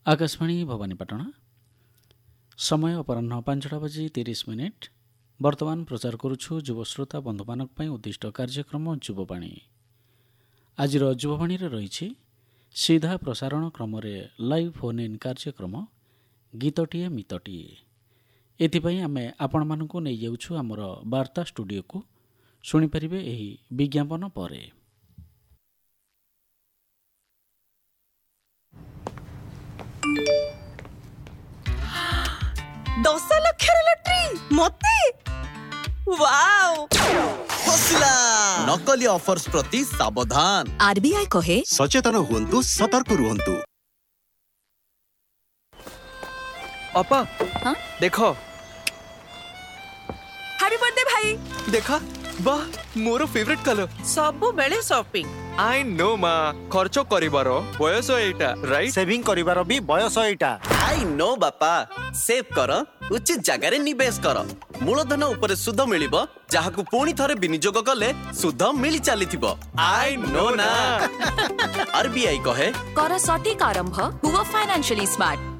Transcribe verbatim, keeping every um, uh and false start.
आकाशवाणी भवानीपाटना समय अपराह पांचटा बजी तीस मिनिट। वर्तमान प्रचार करुछु युवश्रोता बंधु मानक पई उद्दिष्ट कार्यक्रम युववाणी। आज युववाणी रही सीधा प्रसारण क्रम लाइव फोन इन कार्यक्रम गीतटीए मितटीए। एथिपाई आमे आपण मानकु नै जाउछु हमर वार्ता स्टूडियो को सुनि परिबे एही विज्ञापन परे। दस लाख लॉटरी मोते वाओ हसला नकली ऑफर्स प्रति सावधान। आरबीआई कहे सचेतन हुंतु सतर्क रुहंतु। अपा हाँ? देखो हैप्पी बर्थडे भाई। देखा वाह मोर फेवरेट कलर। सबु बेले शॉपिंग आई नो मा खर्च करिबारो बयस एटा राइट। सेविंग करिबारो भी बयस एटा। आई नो बापा सेव कर उचित जगह रे निवेश कर मूलधन ऊपर सुध मिलिबो जहाकू पुणी थरे विनियोग कले सुध मिली चलीथिबो। आई नो ना आरबीआई कहे कर सटीक आरंभ हुआ फाइनेंशियली स्मार्ट।